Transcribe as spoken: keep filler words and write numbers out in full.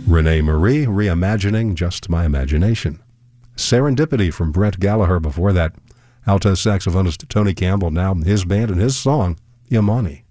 Renee Marie, reimagining Just My Imagination. Serendipity from Brett Gallagher before that. Alto saxophonist Tony Campbell, now his band and his song, Yamani.